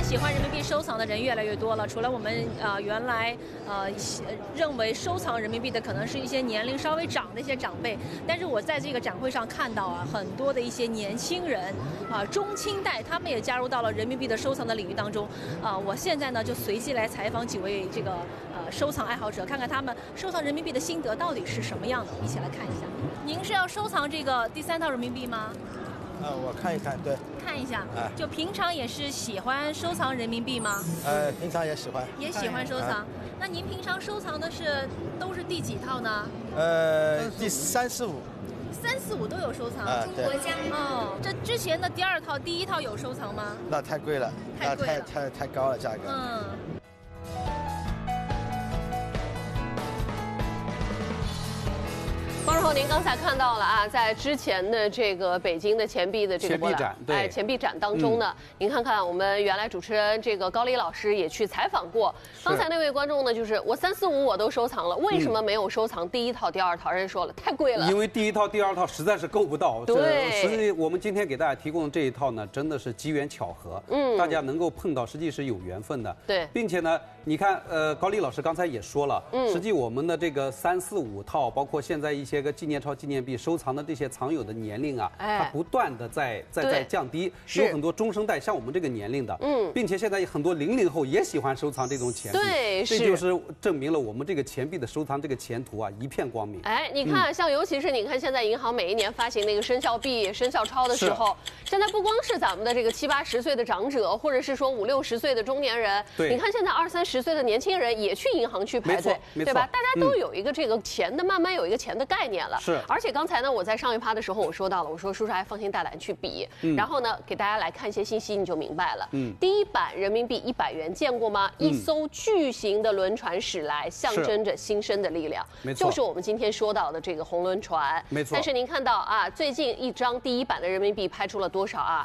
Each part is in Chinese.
喜欢人民币收藏的人越来越多了。除了我们原来认为收藏人民币的可能是一些年龄稍微长的一些长辈，但是我在这个展会上看到很多的一些年轻人中青代，他们也加入到了人民币的收藏的领域当中。我现在呢就随机来采访几位这个收藏爱好者，看看他们收藏人民币的心得到底是什么样的，一起来看一下。您是要收藏这个第3套人民币吗？ 我看一看，对， 看一下。就平常也是喜欢收藏人民币吗？ 平常也喜欢。 也喜欢收藏。那您平常收藏的都是第几套呢？ 第3、4、5。 3、4、5都有收藏。 中国家哦，这之前的第2套、第1套有收藏吗？ 那太贵了， 太贵了， 太高了价格。 观众朋友，您刚才看到了啊，在之前的这个北京的钱币的这个钱币展，对， 钱币展当中呢，您看看我们原来主持人这个高丽老师也去采访过。刚才那位观众呢，就是我3、4、5我都收藏了，为什么没有收藏第1套、第2套？人家说了，太贵了。 因为第1套、第2套实在是够不到。 对， 实际我们今天给大家提供的这一套呢，真的是机缘巧合，大家能够碰到，实际是有缘分的。 对， 并且呢，你看，高丽老师刚才也说了，实际我们的这个3、4、5套，包括现在一些个纪念钞、纪念币收藏的这些藏有的年龄啊，它不断的在降低，有很多中生代像我们这个年龄的，并且现在很多00后也喜欢收藏这种钱币， 对， 这就是证明了我们这个钱币的收藏这个前途啊一片光明。 你看，像尤其是你看现在银行每一年发行那个生肖币、生肖钞的时候，现在不光是咱们的这个7、80岁的长者，或者是说50、60岁的中年人，你看现在20、30岁的年轻人也去银行去排队，对吧？大家都有一个这个钱的，慢慢有一个钱的概念了。 是， 而且刚才呢，我在上一趴的时候我说到了，我说叔叔还放心大胆去比，然后呢，给大家来看一些信息，你就明白了。第1版人民币100元见过吗？一艘巨型的轮船驶来，象征着新生的力量， 没错， 就是我们今天说到的这个红轮船， 没错。 但是您看到啊，最近一张第1版的人民币拍出了多少啊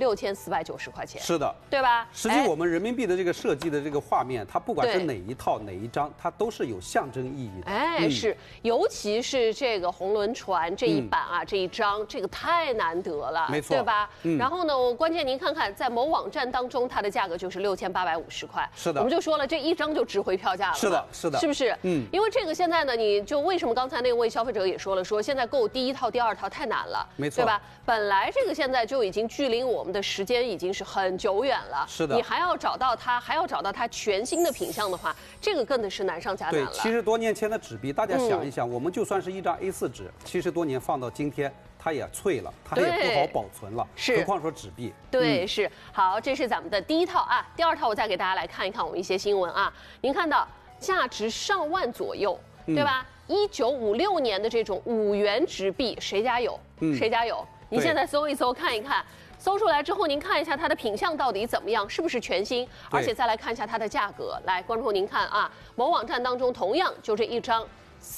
？6490块钱， 是的， 对吧？ 实际我们人民币的这个设计的这个画面，它不管是哪一套哪一张，它都是有象征意义的。 是，尤其是这个红轮船这一版啊，这一张，这个太难得了， 没错， 对吧？然后呢，关键您看看，在某网站当中，它的价格就是6850块。 是的， 我们就说了，这一张就值回票价了。 是的，是的， 是不是？因为这个现在呢，你就为什么刚才那位消费者也说了，说现在购第1套、第2套太难了， 没错， 对吧？本来这个现在就已经距离我们的时间已经是很久远了， 是的， 你还要找到它全新的品相的话，这个更的是难上加难了。 对，70多年前的纸币，大家想一想，我们就算是一张A4纸，70多年放到今天，它也脆了，它也不好保存了，何况说纸币。 对，是。好，这是咱们的第1套啊，第2套我再给大家来看一看我们一些新闻啊。您看到价值上万左右，对吧？1956年的这种5元纸币，谁家有？谁家有？你现在搜一搜看一看。搜出来之后，您看一下它的品相到底怎么样，是不是全新？而且再来看一下它的价格。来，观众您看啊，某网站当中同样就这一张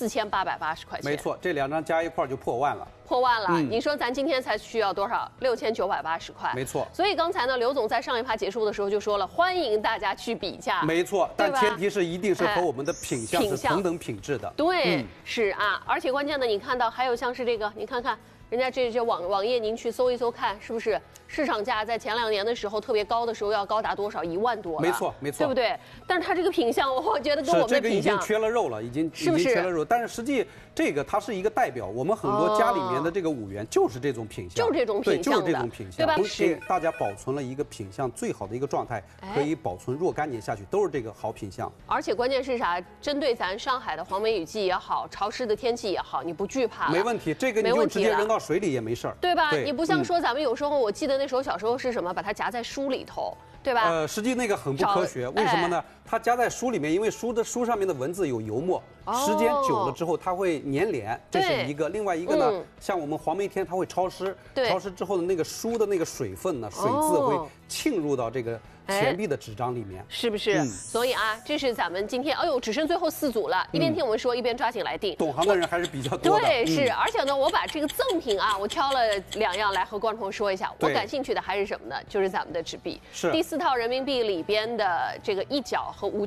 4880块钱。 没错，这2张加一块就破万了。 破万了，你说咱今天才需要多少？6980块。 没错。 所以刚才呢，刘总在上一趴结束的时候就说了，欢迎大家去比价。 没错，但前提是一定是和我们的品相是同等品质的。 对，是啊，而且关键的，你看到还有像是这个，你看看。人家这些网页，您去搜一搜看，是不是市场价在前2年的时候特别高的时候要高达多少？1万多。 没错，没错， 对不对？但是它这个品相，我觉得跟我们的这个已经缺了肉了，已经缺了肉。但是实际这个它是一个代表，我们很多家里面的这个5元就是这种品相， 就是这种品相， 就是这种品相， 对吧？ 给大家保存了一个品相最好的一个状态，可以保存若干年下去，都是这个好品相。 而且关键是啥？针对咱上海的黄梅雨季也好，潮湿的天气也好，你不惧怕了， 没问题，这个你就直接扔到水里也没事儿。 对吧？你不像说咱们有时候，我记得那时候小时候是什么，把它夹在书里头，对吧？ 实际那个很不科学，为什么呢？它夹在书里面，因为书上面的文字有油墨，时间久了之后它会粘连，这是一个。另外一个呢，像我们黄梅天它会潮湿，潮湿之后的那个书的那个水分呢，水渍会沁入到这个钱币的纸张里面， 是不是？所以啊，这是咱们今天，哎呦，只剩最后4组了，一边听我们说，一边抓紧来定。 懂行的人还是比较多的。 对，是，而且呢，我把这个赠品啊，我挑了2样来和观众朋友说一下。我感兴趣的还是什么呢？就是咱们的纸币。 是。 第4套人民币里边的这个1角和5角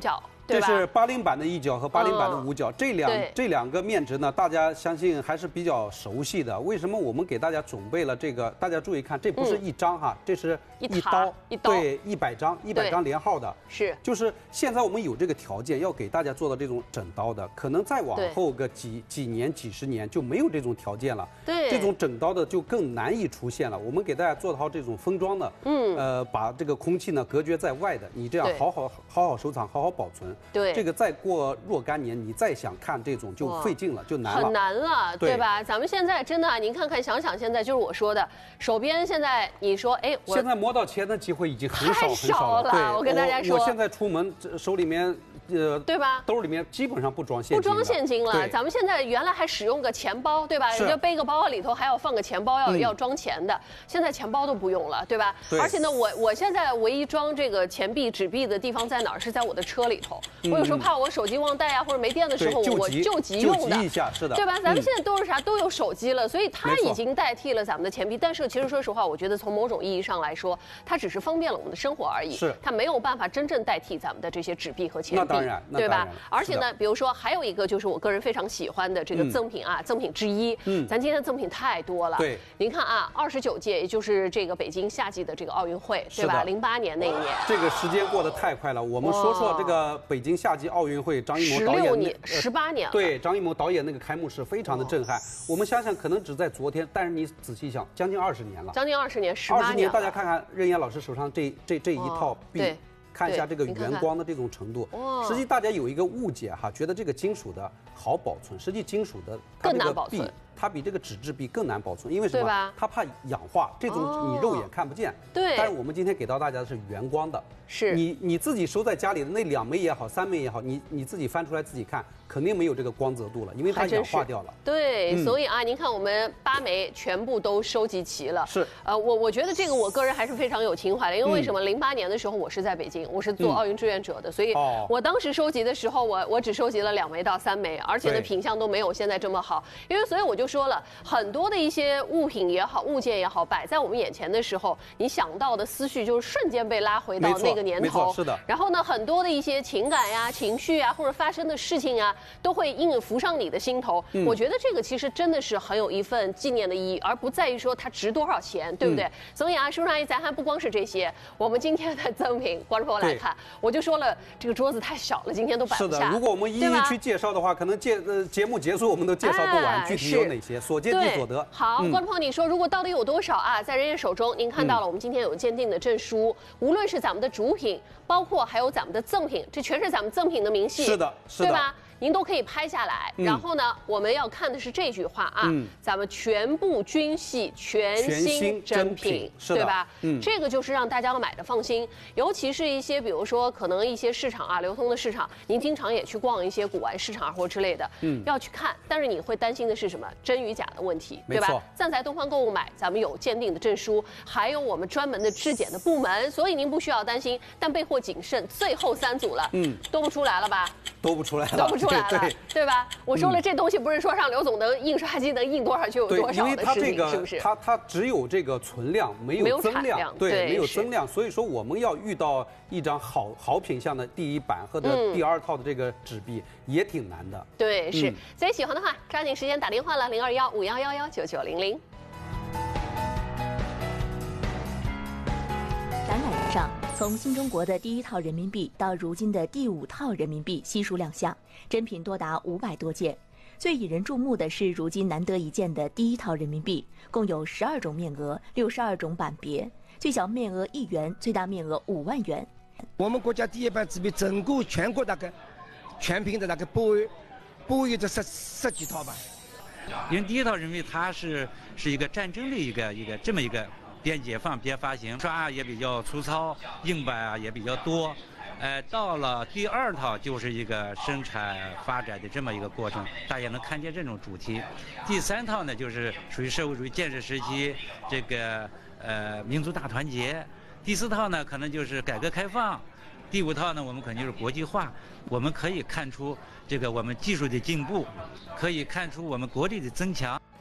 对吧？ 这是80版的1角和80版的5角，这两个面值呢，大家相信还是比较熟悉的。为什么我们给大家准备了这个？大家注意看，这不是一张哈，这是一刀，对，100张，100张连号的。 是， 就是现在我们有这个条件，要给大家做到这种整刀的，可能再往后个几年、几十年就没有这种条件了。 对， 这种整刀的就更难以出现了。我们给大家做好这种封装的，把这个空气呢隔绝在外的，你这样好好收藏，好好保存。 对， 这个再过若干年，你再想看这种就费劲了，就难了， 很难了，对吧？咱们现在真的，您看看，想想现在就是我说的，手边现在你说，哎， 现在摸到钱的机会已经很少了。 对，我跟大家说， 我现在出门手里面。 对吧？ 兜里面基本上不装现金， 不装现金了。咱们现在原来还使用个钱包，对吧？人家背个包里头还要放个钱包，要装钱的。现在钱包都不用了，对吧？而且呢，我现在唯一装这个钱币、纸币的地方在哪儿？是在我的车里头。我有时候怕我手机忘带啊，或者没电的时候，我救急用的， 一下是的， 对吧？咱们现在都是啥？都有手机了，所以它已经代替了咱们的钱币。但是其实说实话，我觉得从某种意义上来说，它只是方便了我们的生活而已。 是， 它没有办法真正代替咱们的这些纸币和钱币。 那当然， 对吧？而且呢，比如说还有一个就是我个人非常喜欢的这个赠品啊，赠品之一。咱今天的赠品太多了。 对， 您看啊，29届，也就是这个北京夏季的这个奥运会，对吧？08年那一年。 这个时间过得太快了。我们说说这个北京夏季奥运会，张艺谋导演 18年。 对，张艺谋导演那个开幕式非常的震撼。我们想想，可能只在昨天，但是你仔细想，将近20年了。 将近20年，18年。 大家看看任岩老师手上这一套币。看一下这个圆光的这种程度，实际大家有一个误解哈，觉得这个金属的好保存，实际金属的它这个币，它比这个纸质币更难保存，因为什么？它怕氧化，这种你肉眼看不见。 对。 但是我们今天给到大家的是圆光的， 是你自己收在家里的那2枚也好，3枚也好，你自己翻出来自己看，肯定没有这个光泽度了，因为它氧化掉了。 对，所以啊，您看我们8枚全部都收集齐了。 是。 我觉得这个我个人还是非常有情怀的，因为为什么？08年的时候我是在北京，我是做奥运志愿者的，所以我当时收集的时候，我只收集了2枚到3枚，而且呢品相都没有现在这么好。因为所以我就说了，很多的一些物品也好，物件也好，摆在我们眼前的时候，你想到的思绪就是瞬间被拉回到那个年头。 是的。 然后呢，很多的一些情感呀、情绪啊，或者发生的事情啊，都会应浮上你的心头。我觉得这个其实真的是很有一份纪念的意义，而不在于说它值多少钱，对不对？所以啊，叔叔阿姨，咱还不光是这些，我们今天的赠品，观众朋友来看，我就说了，这个桌子太小了，今天都摆不下。 是的，如果我们一一去介绍的话，可能节目结束我们都介绍不完，具体有哪些，所见即所得。 好，观众朋友，你说如果到底有多少啊？在人家手中，您看到了，我们今天有鉴定的证书，无论是咱们的主品，包括还有咱们的赠品，这全是咱们赠品的明细， 是的， 对吧？您都可以拍下来，然后呢，我们要看的是这句话啊，咱们全部均系全新真品，对吧？这个就是让大家买的放心，尤其是一些比如说可能一些市场啊，流通的市场，您经常也去逛一些古玩市场或之类的，要去看，但是你会担心的是什么？真与假的问题，对吧？站在东方购物买，咱们有鉴定的证书，还有我们专门的质检的部门，所以您不需要担心。但备货谨慎，最后3组了，多不出来了吧？ 都不出来了， 都不出来了，对吧？我说了，这东西不是说让刘总的印刷机能印多少就有多少的事情，是不是？ 它只有这个存量，没有增量，对，没有增量。所以说，我们要遇到一张好品相的第1版或者第2套的这个纸币，也挺难的。 对，是。所以喜欢的话，抓紧时间打电话了，0215119900。 展览上，从新中国的第1套人民币到如今的第5套人民币悉数亮相，珍品多达500多件。最引人注目的是如今难得一见的第1套人民币，共有12种面额、62种版别，最小面额1元，最大面额5万元。 我们国家第1版纸币整个全国大概全凭的大概8万这十几套吧。 因为第1套人民币它是一个战争的一个这么一个边解放边发行，刷也比较粗糙，硬版啊也比较多。到了第2套就是一个生产发展的这么一个过程，大家能看见这种主题。第3套呢，就是属于社会主义建设时期这个民族大团结。第4套呢，可能就是改革开放。第5套呢，我们可能就是国际化。我们可以看出这个我们技术的进步，可以看出我们国力的增强。